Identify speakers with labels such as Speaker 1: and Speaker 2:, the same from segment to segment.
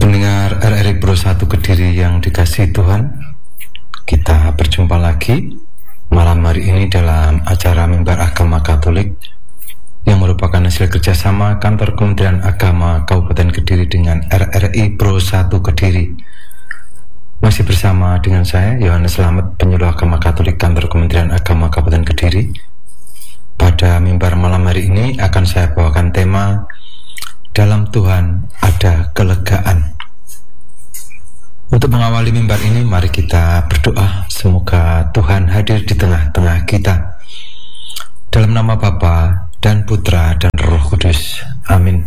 Speaker 1: Pendengar RRI Pro 1 Kediri yang dikasihi Tuhan, kita berjumpa lagi malam hari ini dalam acara Mimbar Agama Katolik yang merupakan hasil kerjasama Kantor Kementerian Agama Kabupaten Kediri dengan RRI Pro 1 Kediri. Masih bersama dengan saya, Yohanes Slamet, penyuluh agama Katolik Kantor Kementerian Agama Kabupaten Kediri. Pada mimbar malam hari ini akan saya bawakan tema Dalam Tuhan Ada Kelegaan. Untuk mengawali mimbar ini, mari kita berdoa. Semoga Tuhan hadir di tengah-tengah kita. Dalam nama Bapa dan Putra dan Roh Kudus. Amin.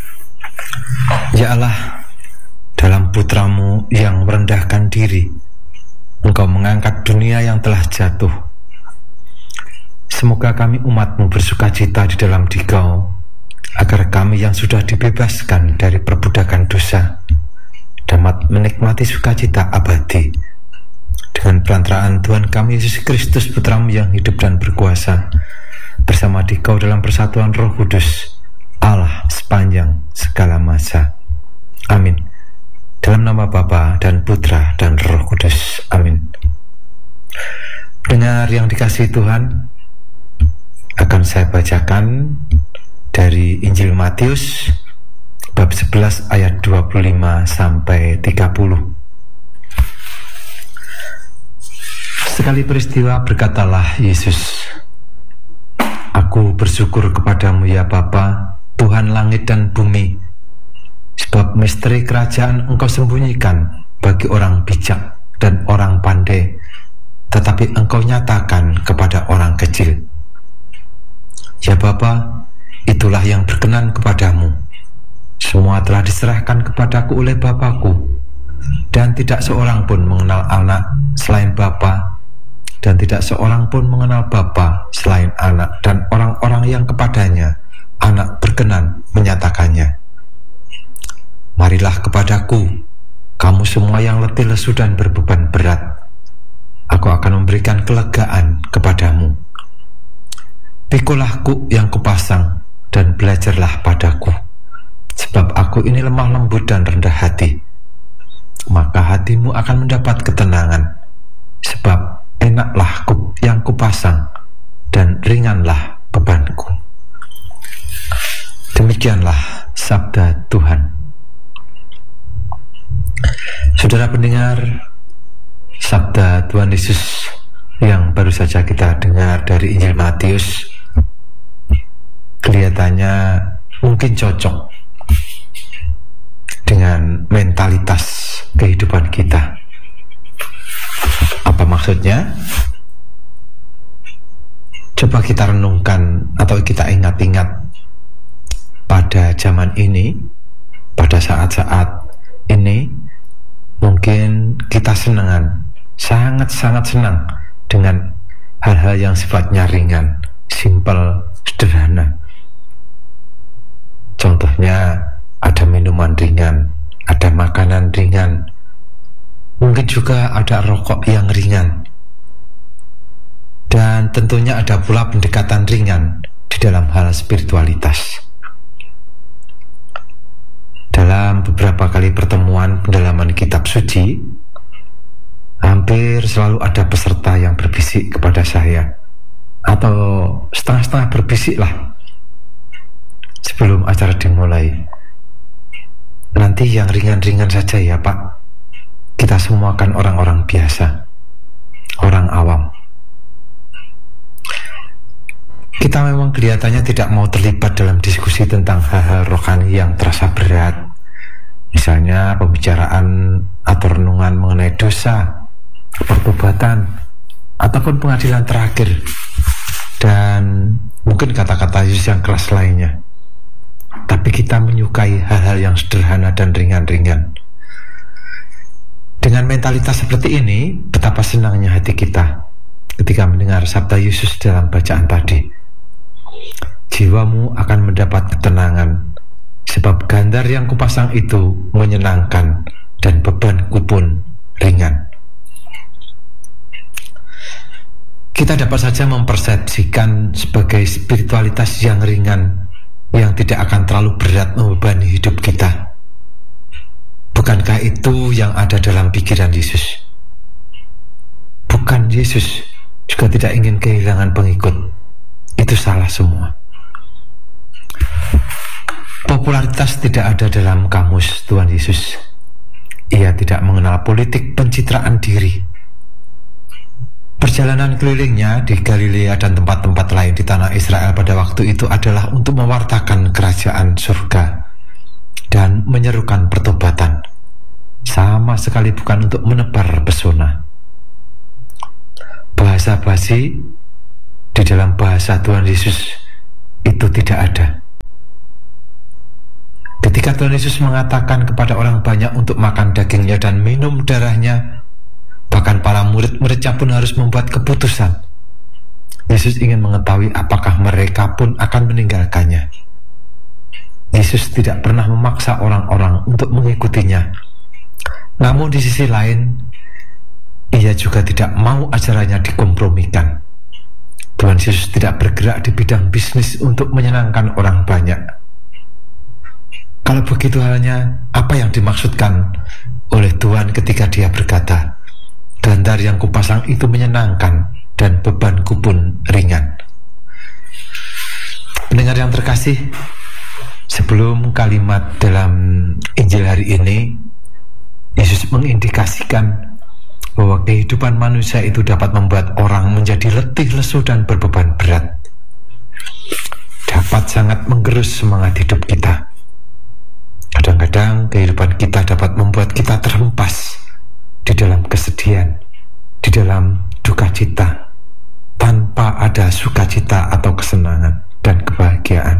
Speaker 1: Ya Allah, dalam Putramu yang merendahkan diri, Engkau mengangkat dunia yang telah jatuh. Semoga kami umat-Mu bersukacita di dalam Dikau, agar kami yang sudah dibebaskan dari perbudakan dosa dapat menikmati sukacita abadi dengan perantaraan Tuhan kami Yesus Kristus, Putra-Mu yang hidup dan berkuasa, bersama Dikau dalam persatuan Roh Kudus, Allah sepanjang segala masa. Amin. Dalam nama Bapa dan Putra dan Roh Kudus. Amin. Pendengar yang dikasihi Tuhan, akan saya bacakan dari Injil Matius bab 11 ayat 25 sampai 30. Sekali peristiwa berkatalah Yesus, Aku bersyukur kepadamu ya Bapa, Tuhan langit dan bumi, sebab misteri kerajaan Engkau sembunyikan bagi orang bijak dan orang pandai, tetapi Engkau nyatakan kepada orang kecil. Ya Bapa, itulah yang berkenan kepadamu. Semua telah diserahkan kepadaku oleh Bapa-Ku, dan tidak seorang pun mengenal anak selain Bapa, dan tidak seorang pun mengenal Bapa selain anak dan orang-orang yang kepadanya anak berkenan menyatakannya. Marilah kepadaku, kamu semua yang letih lesu dan berbeban berat, aku akan memberikan kelegaan kepadamu. Pikulah kuk yang kupasang dan belajarlah padaku, sebab aku ini lemah lembut dan rendah hati. Maka hatimu akan mendapat ketenangan, sebab enaklah kuk yang kupasang dan ringanlah bebanku. Demikianlah sabda Tuhan. Saudara pendengar, sabda Tuhan Yesus yang baru saja kita dengar dari Injil Matius kelihatannya mungkin cocok dengan mentalitas kehidupan kita. Apa maksudnya? Coba kita renungkan atau kita ingat-ingat pada zaman ini, pada saat-saat ini, mungkin kita sangat-sangat senang dengan hal-hal yang sifatnya ringan, simpel, sederhana. Contohnya, ada minuman ringan, ada makanan ringan, mungkin juga ada rokok yang ringan, dan tentunya ada pula pendekatan ringan di dalam hal spiritualitas. Dalam beberapa kali pertemuan pendalaman kitab suci, hampir selalu ada peserta yang berbisik kepada saya, atau setengah-setengah berbisik lah sebelum acara dimulai. Nanti yang ringan-ringan saja ya Pak, kita semua kan orang-orang biasa, orang awam. Kita memang kelihatannya tidak mau terlibat dalam diskusi tentang hal-hal rohani yang terasa berat, misalnya pembicaraan atau renungan mengenai dosa, pertobatan, ataupun pengadilan terakhir, dan mungkin kata-kata Yesus yang keras lainnya. Tapi kita menyukai hal-hal yang sederhana dan ringan-ringan. Dengan mentalitas seperti ini, betapa senangnya hati kita ketika mendengar sabda Yesus dalam bacaan tadi. Jiwamu akan mendapat ketenangan, sebab gandar yang kupasang itu menyenangkan dan bebanku pun ringan. Kita dapat saja mempersepsikan sebagai spiritualitas yang ringan, yang tidak akan terlalu berat membebani hidup kita. Bukan yang ada dalam pikiran Yesus. Bukan Yesus juga tidak ingin kehilangan pengikut. Itu salah semua. Popularitas tidak ada dalam kamus Tuhan Yesus. Ia tidak mengenal politik pencitraan diri. Perjalanan kelilingnya di Galilea dan tempat-tempat lain di tanah Israel pada waktu itu adalah untuk mewartakan kerajaan surga dan menyerukan pertobatan, sama sekali bukan untuk menebar pesona. Bahasa basi di dalam bahasa Tuhan Yesus itu tidak ada. Ketika Tuhan Yesus mengatakan kepada orang banyak untuk makan dagingnya dan minum darahnya, bahkan para murid-muridnya pun harus membuat keputusan. Yesus ingin mengetahui apakah mereka pun akan meninggalkannya. Yesus tidak pernah memaksa orang-orang untuk mengikutinya. Namun di sisi lain, ia juga tidak mau ajarannya dikompromikan. Tuhan Yesus tidak bergerak di bidang bisnis untuk menyenangkan orang banyak. Kalau begitu halnya, apa yang dimaksudkan oleh Tuhan ketika dia berkata, "Dandar yang kupasang itu menyenangkan dan bebanku pun ringan"? Pendengar yang terkasih, sebelum kalimat dalam Injil hari ini, Yesus mengindikasikan bahwa kehidupan manusia itu dapat membuat orang menjadi letih, lesu, dan berbeban berat. Dapat sangat menggerus semangat hidup kita. Kadang-kadang kehidupan kita dapat membuat kita terhempas di dalam kesedihan, di dalam duka cita, tanpa ada sukacita atau kesenangan dan kebahagiaan.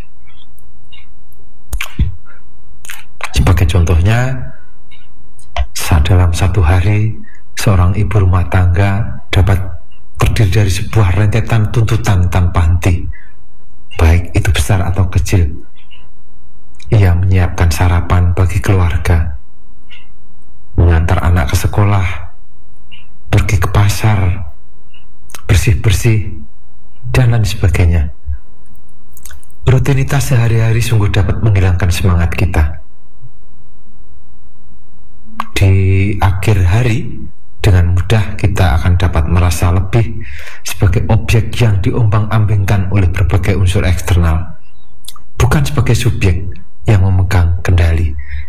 Speaker 1: Sebagai contohnya, dalam satu hari, seorang ibu rumah tangga dapat terdiri dari sebuah rentetan tuntutan tanpa henti, baik itu besar atau kecil. Ia menyiapkan sarapan bagi keluarga, mengantar anak ke sekolah, pergi ke pasar, bersih-bersih, dan lain sebagainya. Rutinitas sehari-hari sungguh dapat menghilangkan semangat kita. Di akhir hari, dengan mudah kita akan dapat merasa lebih sebagai objek yang diombang-ambingkan oleh berbagai unsur eksternal, bukan sebagai subjek yang memegang kendali.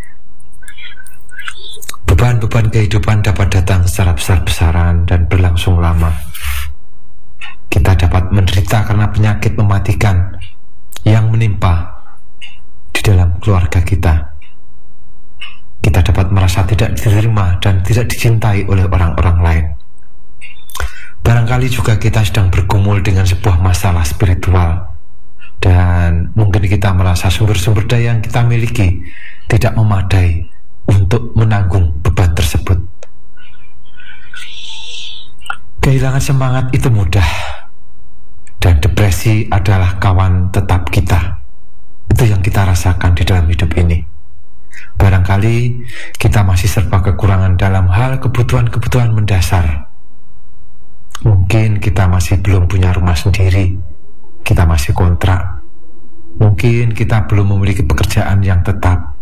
Speaker 1: Beban-beban kehidupan dapat datang secara besar-besaran dan berlangsung lama. Kita dapat menderita karena penyakit mematikan yang menimpa di dalam keluarga kita. Kita dapat merasa tidak diterima dan tidak dicintai oleh orang-orang lain. Barangkali juga kita sedang bergumul dengan sebuah masalah spiritual, dan mungkin kita merasa sumber-sumber daya yang kita miliki tidak memadai untuk menanggung beban tersebut. Kehilangan semangat itu mudah, dan depresi adalah kawan tetap kita. Itu yang kita rasakan di dalam hidup ini. Barangkali kita masih serba kekurangan dalam hal kebutuhan-kebutuhan mendasar. Mungkin kita masih belum punya rumah sendiri, kita masih kontrak. Mungkin kita belum memiliki pekerjaan yang tetap,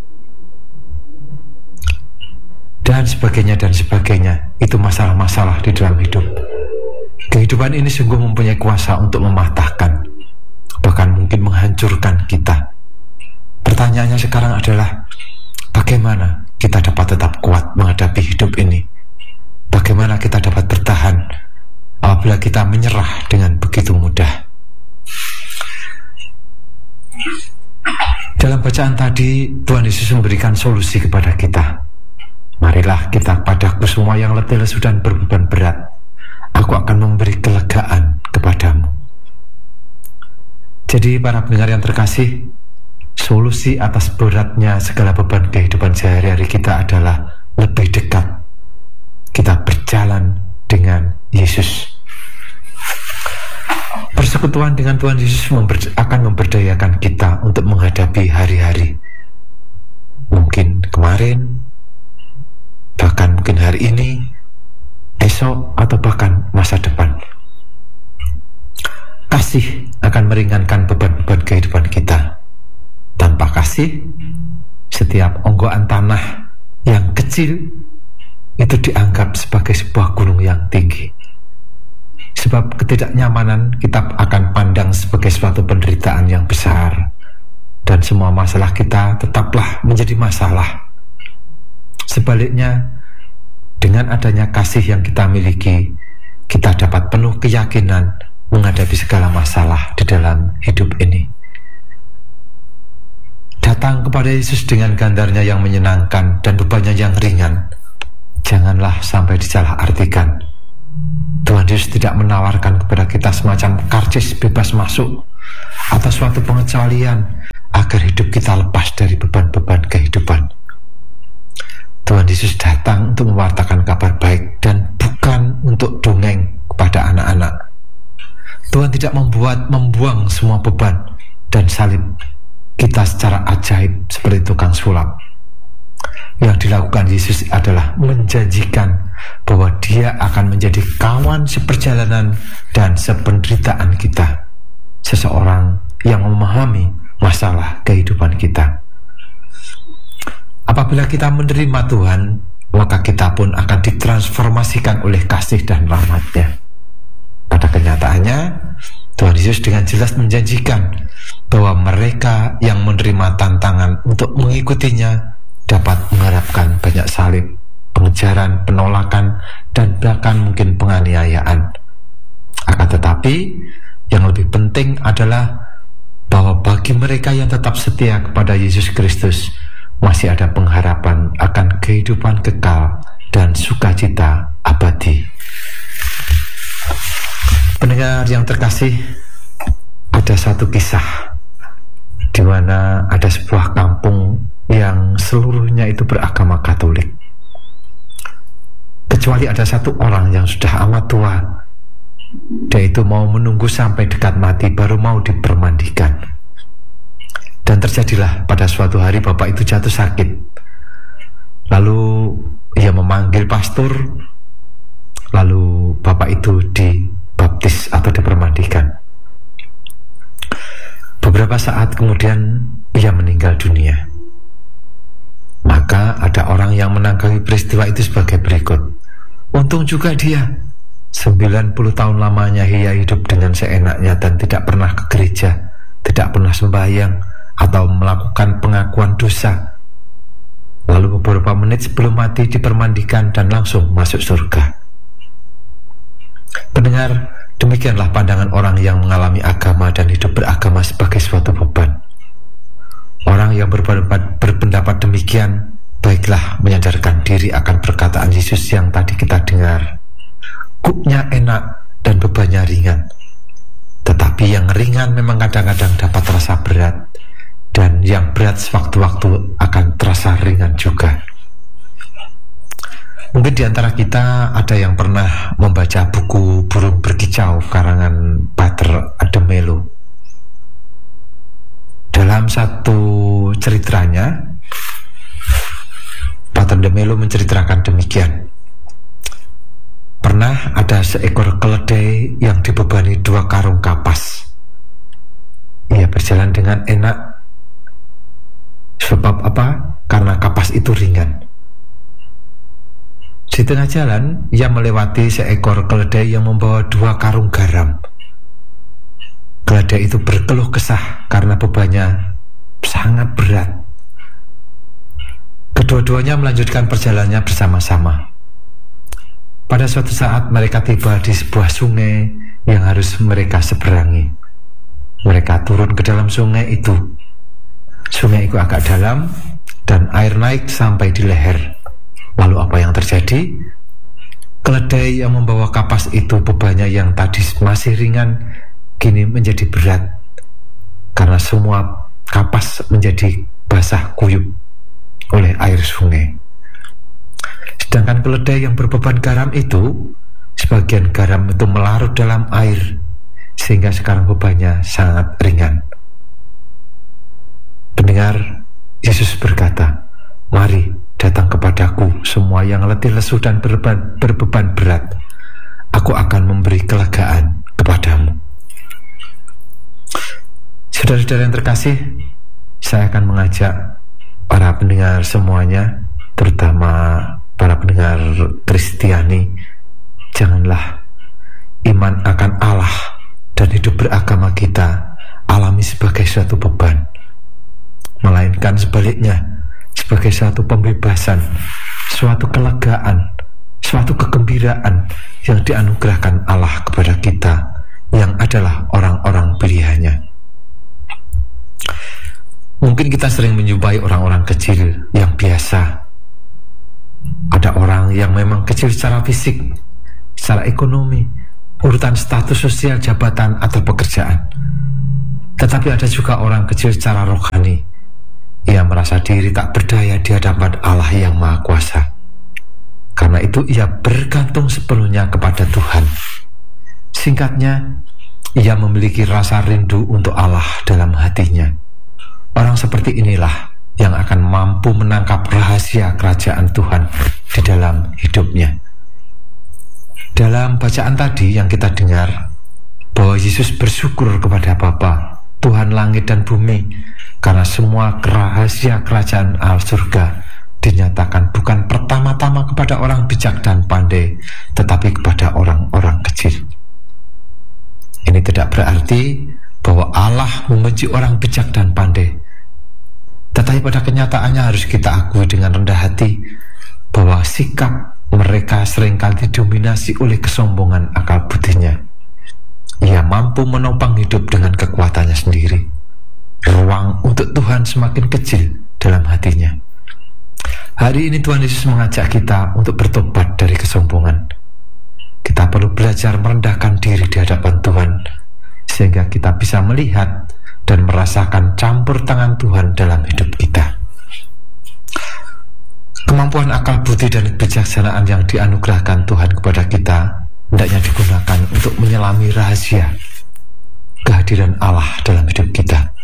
Speaker 1: dan sebagainya dan sebagainya. Itu masalah-masalah di dalam hidup. Kehidupan ini sungguh mempunyai kuasa untuk mematahkan, bahkan mungkin menghancurkan kita. Pertanyaannya sekarang adalah, bagaimana kita dapat tetap kuat menghadapi hidup ini? Bagaimana kita dapat bertahan apabila kita menyerah dengan begitu mudah? Dalam bacaan tadi, Tuhan Yesus memberikan solusi kepada kita. Marilah kita padaku semua yang letih, lesu, dan berbeban berat. Aku akan memberi kelegaan kepadamu. Jadi para pendengar yang terkasih, solusi atas beratnya segala beban kehidupan sehari-hari kita adalah lebih dekat. Kita berjalan dengan Yesus. Persekutuan dengan Tuhan Yesus akan memberdayakan kita untuk menghadapi hari-hari. Mungkin kemarin, bahkan mungkin hari ini, esok, atau bahkan masa depan. Kasih akan meringankan beban-beban kehidupan kita. Tanpa kasih, setiap onggokan tanah yang kecil itu dianggap sebagai sebuah gunung yang tinggi. Sebab ketidaknyamanan kita akan pandang sebagai suatu penderitaan yang besar, dan semua masalah kita tetaplah menjadi masalah. Sebaliknya, dengan adanya kasih yang kita miliki, kita dapat penuh keyakinan menghadapi segala masalah di dalam hidup ini. Datang kepada Yesus dengan gandarnya yang menyenangkan dan bebannya yang ringan. Janganlah sampai disalah-artikan. Tuhan Yesus tidak menawarkan kepada kita semacam karcis bebas masuk atau suatu pengecualian agar hidup kita lepas dari beban-beban kehidupan. Tuhan Yesus datang untuk mewartakan kabar baik dan bukan untuk dongeng kepada anak-anak. Tuhan tidak membuang semua beban dan salib kita secara ajaib seperti tukang sulap. Yang dilakukan Yesus adalah menjanjikan bahwa Dia akan menjadi kawan seperjalanan dan sependeritaan kita, seseorang yang memahami masalah kehidupan kita. Apabila kita menerima Tuhan, maka kita pun akan ditransformasikan oleh kasih dan rahmat-Nya. Pada kenyataannya, Tuhan Yesus dengan jelas menjanjikan bahwa mereka yang menerima tantangan untuk mengikutinya dapat mengharapkan banyak salib, pengejaran, penolakan, dan bahkan mungkin penganiayaan. Akan tetapi, yang lebih penting adalah bahwa bagi mereka yang tetap setia kepada Yesus Kristus, masih ada pengharapan akan kehidupan kekal dan sukacita abadi. Pendengar yang terkasih, ada satu kisah di mana ada sebuah kampung yang seluruhnya itu beragama Katolik, kecuali ada satu orang yang sudah amat tua. Dia itu mau menunggu sampai dekat mati baru mau dipermandikan. Dan terjadilah pada suatu hari bapak itu jatuh sakit. Lalu ia memanggil pastor, lalu bapak itu dibaptis atau dipermandikan. Beberapa saat kemudian ia meninggal dunia. Maka ada orang yang menanggapi peristiwa itu sebagai berikut. Untung juga dia, 90 tahun lamanya ia hidup dengan seenaknya dan tidak pernah ke gereja, tidak pernah sembahyang atau melakukan pengakuan dosa. Lalu beberapa menit sebelum mati dipermandikan dan langsung masuk surga. Pendengar, demikianlah pandangan orang yang mengalami agama dan hidup beragama sebagai suatu beban. Orang yang berpendapat demikian, baiklah menyadarkan diri akan perkataan Yesus yang tadi kita dengar. Kuknya enak dan bebannya ringan. Tetapi yang ringan memang kadang-kadang dapat terasa berat, dan yang berat sewaktu-waktu akan terasa ringan juga. Mungkin di antara kita ada yang pernah membaca buku Burung Berkicau karangan Pater de Mello. Dalam satu ceritanya, Pater de Mello menceritakan demikian. Pernah ada seekor keledai yang dibebani 2 karung kapas. Ia berjalan dengan enak. Sebab apa? Karena kapas itu ringan. Di tengah jalan, ia melewati seekor keledai yang membawa 2 karung garam. Keledai itu berkeluh kesah karena bebannya sangat berat. Kedua-duanya melanjutkan perjalanannya bersama-sama. Pada suatu saat mereka tiba di sebuah sungai yang harus mereka seberangi. Mereka turun ke dalam sungai itu. Sungai itu agak dalam dan air naik sampai di leher. Lalu apa yang terjadi? Keledai yang membawa kapas itu bebannya yang tadi masih ringan kini menjadi berat karena semua kapas menjadi basah kuyup oleh air sungai. Sedangkan keledai yang berbeban garam itu, sebagian garam itu melarut dalam air sehingga sekarang bebannya sangat ringan. Pendengar, Yesus berkata, "Mari datang kepadaku semua yang letih lesu dan berbeban berat. Aku akan memberi kelegaan kepadamu." Saudara-saudara yang terkasih, saya akan mengajak para pendengar semuanya, terutama para pendengar Kristiani, janganlah iman akan Allah dan hidup beragama kita alami sebagai suatu beban, melainkan sebaliknya, sebagai suatu pembebasan, suatu kelegaan, suatu kegembiraan yang dianugerahkan Allah kepada kita yang adalah orang-orang pilihannya. Mungkin kita sering menjumpai orang-orang kecil yang biasa. Ada orang yang memang kecil secara fisik, secara ekonomi, urutan status sosial, jabatan, atau pekerjaan. Tetapi ada juga orang kecil secara rohani. Ia merasa diri tak berdaya di hadapan Allah yang Maha Kuasa. Karena itu ia bergantung sepenuhnya kepada Tuhan. Singkatnya, ia memiliki rasa rindu untuk Allah dalam hatinya. Orang seperti inilah yang akan mampu menangkap rahasia kerajaan Tuhan di dalam hidupnya. Dalam bacaan tadi yang kita dengar, bahwa Yesus bersyukur kepada Bapa, Tuhan langit dan bumi, karena semua rahasia kerajaan al surga dinyatakan bukan pertama-tama kepada orang bijak dan pandai, tetapi kepada orang-orang kecil. Ini tidak berarti bahwa Allah membenci orang bijak dan pandai, tetapi pada kenyataannya harus kita akui dengan rendah hati bahwa sikap mereka seringkali didominasi oleh kesombongan akal budinya. Ia mampu menopang hidup dengan kekuatannya sendiri. Ruang untuk Tuhan semakin kecil dalam hatinya. Hari ini Tuhan Yesus mengajak kita untuk bertobat dari kesombongan. Kita perlu belajar merendahkan diri di hadapan Tuhan, sehingga kita bisa melihat dan merasakan campur tangan Tuhan dalam hidup kita. Kemampuan akal budi dan kebijaksanaan yang dianugerahkan Tuhan kepada kita hendaknya digunakan untuk menyelami rahasia kehadiran Allah dalam hidup kita.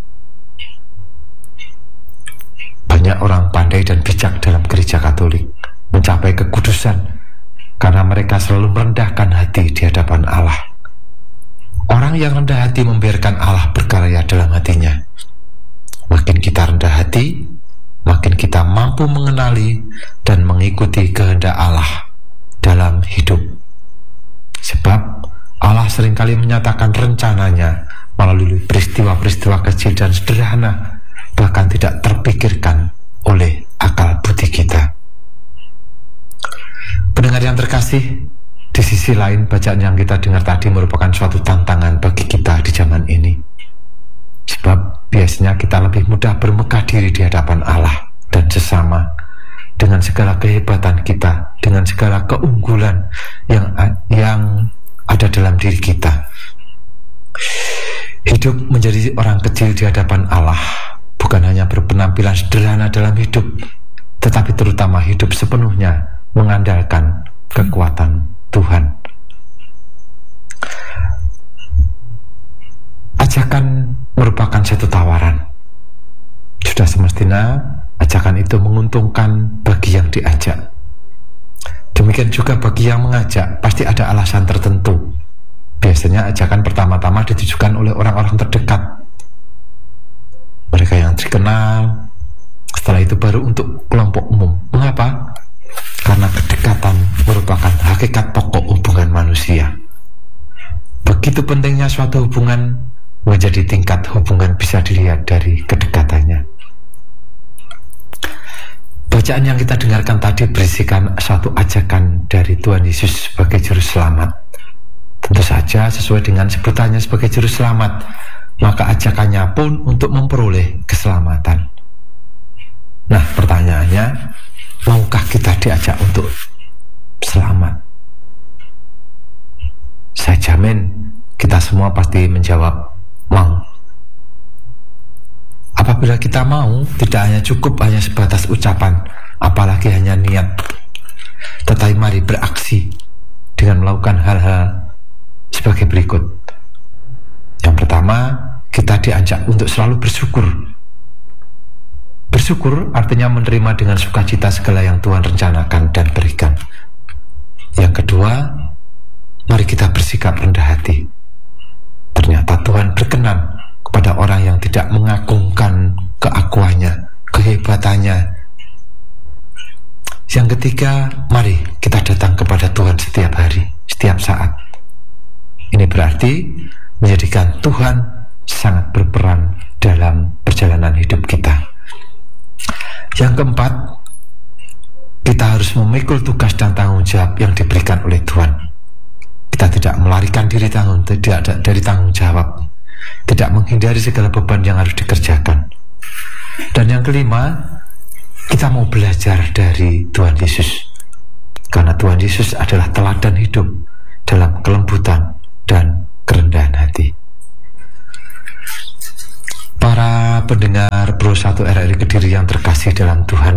Speaker 1: Banyak orang pandai dan bijak dalam gereja Katolik mencapai kekudusan karena mereka selalu merendahkan hati di hadapan Allah. Orang yang rendah hati membiarkan Allah berkarya dalam hatinya. Makin kita rendah hati, makin kita mampu mengenali dan mengikuti kehendak Allah dalam hidup. Sebab Allah seringkali menyatakan rencananya melalui peristiwa-peristiwa kecil dan sederhana, bahkan tidak terpikirkan oleh akal budi kita. Pendengar yang terkasih, di sisi lain bacaan yang kita dengar tadi merupakan suatu tantangan bagi kita di zaman ini. Sebab biasanya kita lebih mudah bermegah diri di hadapan Allah dan sesama dengan segala kehebatan kita, dengan segala keunggulan yang ada dalam diri kita. Hidup menjadi orang kecil di hadapan Allah bukan hanya berpenampilan sederhana dalam hidup, tetapi terutama hidup sepenuhnya mengandalkan kekuatan Tuhan. Ajakan merupakan satu tawaran. Sudah semestinya ajakan itu menguntungkan bagi yang diajak. Demikian juga bagi yang mengajak, pasti ada alasan tertentu. Biasanya ajakan pertama-tama ditujukan oleh orang-orang terdekat, mereka yang terkenal. Setelah itu baru untuk kelompok umum. Mengapa? Karena kedekatan merupakan hakikat pokok hubungan manusia. Begitu pentingnya suatu hubungan, menjadi tingkat hubungan bisa dilihat dari kedekatannya. Bacaan yang kita dengarkan tadi berisikan suatu ajakan dari Tuhan Yesus sebagai juru selamat. Tentu saja sesuai dengan sebutannya sebagai juru selamat, maka ajakannya pun untuk memperoleh keselamatan. Nah, pertanyaannya, maukah kita diajak untuk selamat? Saya jamin kita semua pasti menjawab mau. Apabila kita mau, tidak hanya cukup hanya sebatas ucapan, apalagi hanya niat, tetapi mari beraksi dengan melakukan hal-hal sebagai berikut. Yang pertama, kita diajak untuk selalu bersyukur. Bersyukur artinya menerima dengan sukacita segala yang Tuhan rencanakan dan berikan. Yang kedua, mari kita bersikap rendah hati. Ternyata Tuhan berkenan kepada orang yang tidak mengagungkan keakuannya, kehebatannya, Yang ketiga, mari kita datang kepada Tuhan setiap hari, setiap saat. Ini berarti menjadikan Tuhan sangat berperan dalam perjalanan hidup kita. Yang keempat, kita harus memikul tugas dan tanggung jawab yang diberikan oleh Tuhan. Kita tidak melarikan diri dari tanggung jawab, tidak menghindari segala beban yang harus dikerjakan. Dan yang kelima, kita mau belajar dari Tuhan Yesus, karena Tuhan Yesus adalah teladan hidup dalam kelembutan dan kerendahan hati. Para pendengar Pro 1 RRI Kediri yang terkasih dalam Tuhan,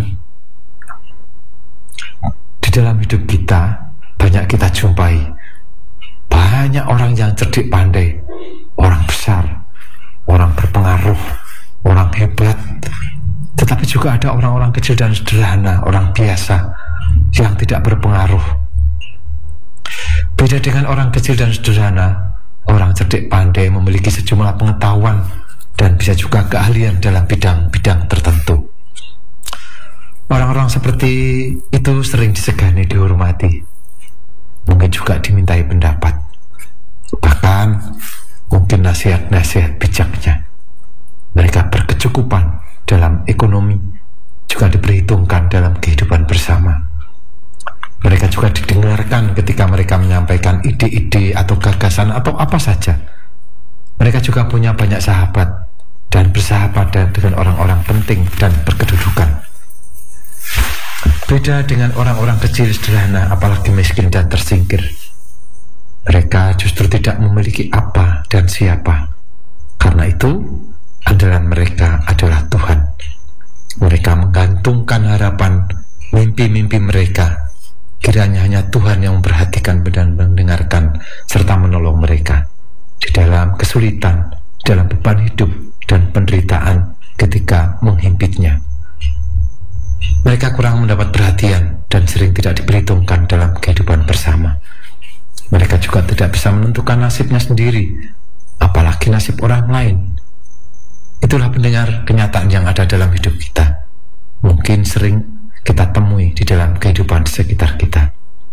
Speaker 1: di dalam hidup kita banyak kita jumpai banyak orang yang cerdik pandai, orang besar, orang berpengaruh, orang hebat. Tetapi juga ada orang-orang kecil dan sederhana, orang biasa yang tidak berpengaruh. Beda dengan orang kecil dan sederhana, orang cerdik pandai memiliki sejumlah pengetahuan dan bisa juga keahlian dalam bidang-bidang tertentu. Orang-orang seperti itu sering disegani, dihormati, mungkin juga dimintai pendapat, bahkan mungkin nasihat-nasihat bijaknya. Mereka berkecukupan dalam ekonomi, juga diperhitungkan dalam kehidupan bersama. Mereka juga didengarkan ketika mereka menyampaikan ide-ide atau gagasan atau apa saja. Mereka juga punya banyak sahabat dan bersahabat dengan orang-orang penting dan berkedudukan. Beda dengan orang-orang kecil sederhana, apalagi miskin dan tersingkir. Mereka justru tidak memiliki apa dan siapa. Karena itu, andalan mereka adalah Tuhan. Mereka menggantungkan harapan, mimpi-mimpi mereka. Kiranya hanya Tuhan yang memperhatikan dan mendengarkan serta menolong mereka di dalam kesulitan, dalam beban hidup dan penderitaan ketika menghimpitnya. Mereka kurang mendapat perhatian dan sering tidak diperhitungkan dalam kehidupan bersama. Mereka juga tidak bisa menentukan nasibnya sendiri, apalagi nasib orang lain. Itulah pendengar kenyataan yang ada dalam hidup kita. Mungkin sering kita temui di dalam kehidupan sekitar kita.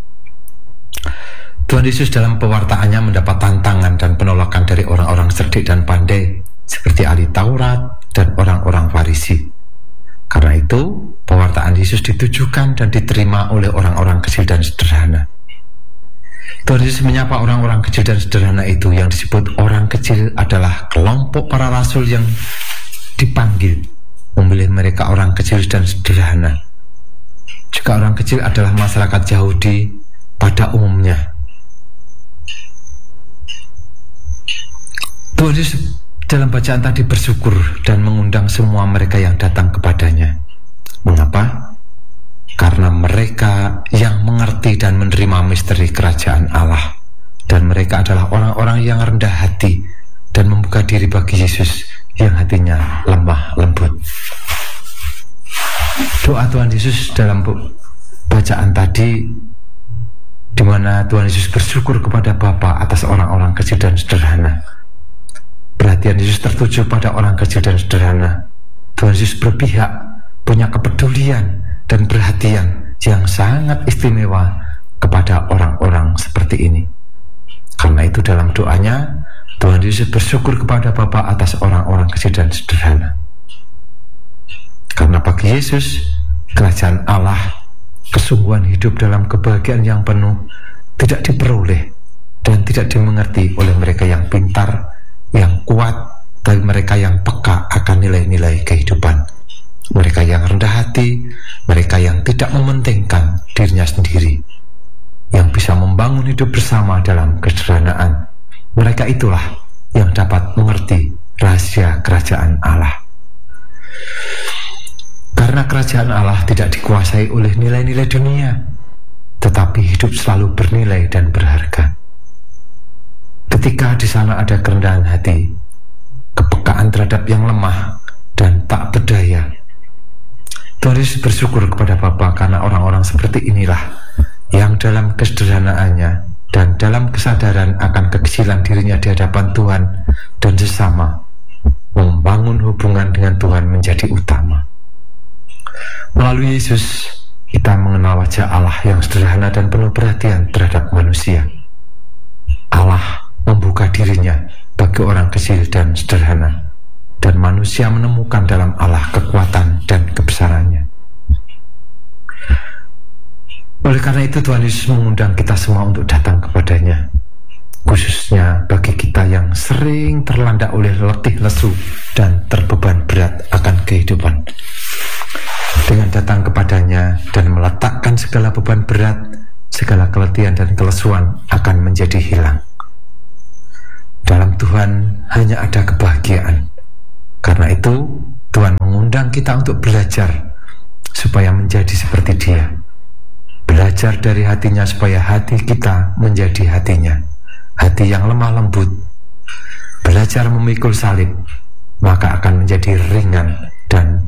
Speaker 1: Tuhan Yesus dalam pewartaannya mendapat tantangan dan penolakan dari orang-orang cerdik dan pandai seperti ahli Taurat dan orang-orang Farisi. Karena itu, pewartaan Yesus ditujukan dan diterima oleh orang-orang kecil dan sederhana. Tuhan Yesus menyapa orang-orang kecil dan sederhana itu. Yang disebut orang kecil adalah kelompok para rasul yang dipanggil memilih mereka orang kecil dan sederhana. Juga orang kecil adalah masyarakat Yahudi pada umumnya. Tuhan Yesus dalam bacaan tadi bersyukur dan mengundang semua mereka yang datang kepadanya. Mengapa? Karena mereka yang mengerti dan menerima misteri kerajaan Allah, dan mereka adalah orang-orang yang rendah hati dan membuka diri bagi Yesus yang hatinya lemah lembut. Doa Tuhan Yesus dalam bacaan tadi, di mana Tuhan Yesus bersyukur kepada Bapa atas orang-orang kecil dan sederhana. Perhatian Yesus tertuju pada orang kecil dan sederhana. Tuhan Yesus berpihak, punya kepedulian dan perhatian yang sangat istimewa kepada orang-orang seperti ini. Karena itu dalam doanya, Tuhan Yesus bersyukur kepada Bapa atas orang-orang kecil dan sederhana. Karena bagi Yesus, kerajaan Allah, kesungguhan hidup dalam kebahagiaan yang penuh, tidak diperoleh dan tidak dimengerti oleh mereka yang pintar, yang kuat, tapi mereka yang peka akan nilai-nilai kehidupan. Mereka yang rendah hati, mereka yang tidak mementingkan dirinya sendiri, yang bisa membangun hidup bersama dalam kesederhanaan. Mereka itulah yang dapat mengerti rahasia kerajaan Allah. Karena kerajaan Allah tidak dikuasai oleh nilai-nilai dunia, tetapi hidup selalu bernilai dan berharga. Ketika di sana ada kerendahan hati, kepekaan terhadap yang lemah dan tak berdaya, Tuhan Yesus bersyukur kepada Bapa karena orang-orang seperti inilah yang dalam kesederhanaannya dan dalam kesadaran akan kekecilan dirinya di hadapan Tuhan dan sesama, membangun hubungan dengan Tuhan menjadi utama. Melalui Yesus, kita mengenal wajah Allah yang sederhana dan penuh perhatian terhadap manusia. Allah membuka dirinya bagi orang kecil dan sederhana, dan manusia menemukan dalam Allah kekuatan dan kebesarannya. Oleh karena itu Tuhan Yesus mengundang kita semua untuk datang kepadanya, khususnya bagi kita yang sering terlanda oleh letih lesu dan terbeban berat akan kehidupan. Dengan datang kepadanya dan meletakkan segala beban berat, segala keletihan dan kelesuan akan menjadi hilang. Dalam Tuhan hanya ada kebahagiaan. Karena itu Tuhan mengundang kita untuk belajar supaya menjadi seperti Dia. Belajar dari hatinya supaya hati kita menjadi hatinya, hati yang lemah lembut. Belajar memikul salib, maka akan menjadi ringan dan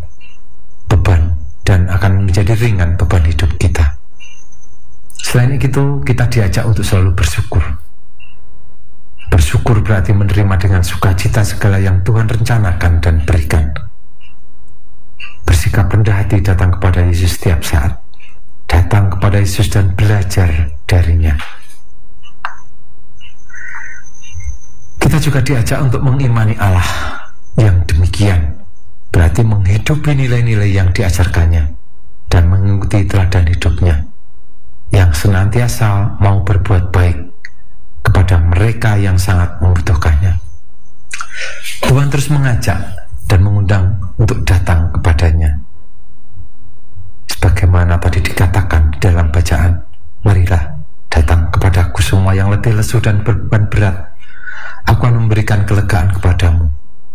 Speaker 1: akan menjadi ringan beban hidup kita. Selain itu, kita diajak untuk selalu bersyukur. Bersyukur berarti menerima dengan sukacita segala yang Tuhan rencanakan dan berikan. Bersikap rendah hati datang kepada Yesus setiap saat. Datang kepada Yesus dan belajar darinya. Kita juga diajak untuk mengimani Allah yang demikian, berarti menghidupi nilai-nilai yang diajarkannya dan mengikuti teladan hidupnya, yang senantiasa mau berbuat baik kepada mereka yang sangat membutuhkannya. Tuhan terus mengajak dan mengundang untuk datang kepadanya. Sebagaimana tadi dikatakan dalam bacaan, marilah datang kepadaku semua yang letih lesu dan berbeban berat, aku akan memberikan kelegaan kepadamu.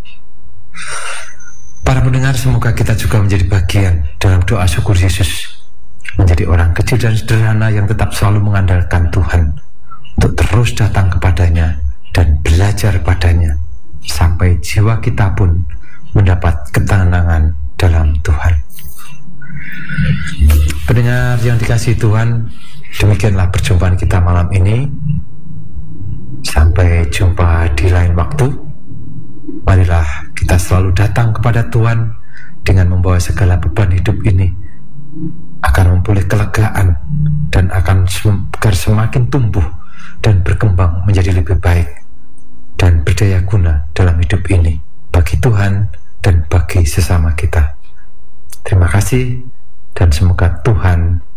Speaker 1: Para pendengar, semoga kita juga menjadi bagian dalam doa syukur Yesus, menjadi orang kecil dan sederhana yang tetap selalu mengandalkan Tuhan, untuk terus datang kepadanya dan belajar padanya, sampai jiwa kita pun mendapat ketenangan dalam Tuhan. Pendengar yang dikasihi Tuhan, demikianlah perjumpaan kita malam ini. Sampai jumpa di lain waktu. Marilah kita selalu datang kepada Tuhan dengan membawa segala beban hidup ini, akan memperoleh kelegaan dan akan agar semakin tumbuh dan berkembang menjadi lebih baik dan berdaya guna dalam hidup ini bagi Tuhan dan bagi sesama kita. Terima kasih dan semoga Tuhan